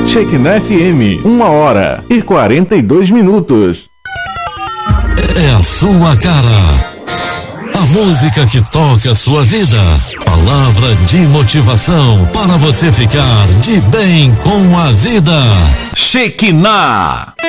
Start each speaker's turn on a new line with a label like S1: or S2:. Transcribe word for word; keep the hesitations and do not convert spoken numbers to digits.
S1: Shekinah F M, uma hora e quarenta e dois minutos.
S2: É a sua cara. A música que toca a sua vida. Palavra de motivação para você ficar de bem com a vida.
S1: Shekinah.